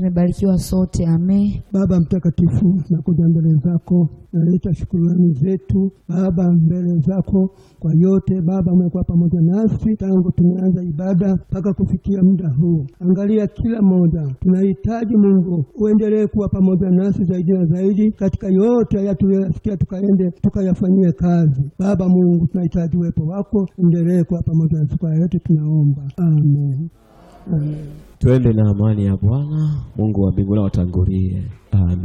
tumebarikiwa sote. Amen. Baba mtakatifu, tunakuja mbele zako, naleta shukrani zetu Baba mbele zako kwa yote Baba umekuwa pamoja nasi tangu tumeanza ibada mpaka kufikia muda huu. Angalia kila mmoja, tunahitaji Mungu uendelee kuwa pamoja nasi zaidi na zaidi katika yote haya tuliyosikia, tukaende tukayafanyie kazi. Baba Mungu, tunahitaji uwepo wako, endelee kuwa pamoja nasi kwa yote tunaomba. Amen. Amen. Tuende na amani ya Bwana. Mungu wa mbinguni awatangulie. Amen.